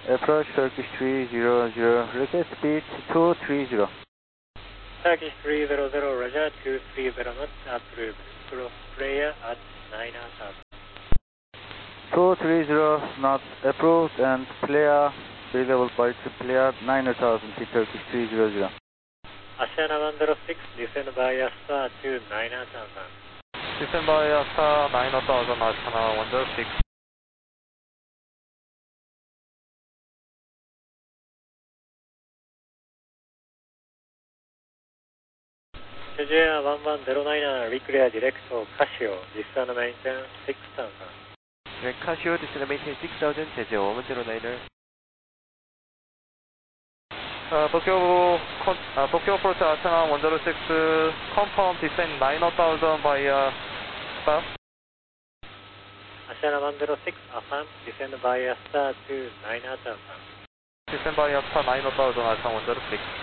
Approach Turkish 300, request speed 230. Turkish 300, Roger, 230 knots, approved. Cross player at 9,000. 230 knots approved and player available by player 9,000 feet Turkish 300. Asiana 106, descend by star to 9,000. Descend by star 9,000, Asiana 106. Nigeria 1109, reclear direct for Casio, descend maintain 6,000. Direct Casio, descend maintain 6,000, 제제 1109er. Tokyo approach Asiana 106, confirm descend 9,000 via star. Asiana 106, affirm, descend by star to 9,000. Descend by star 9,000, Asiana 106.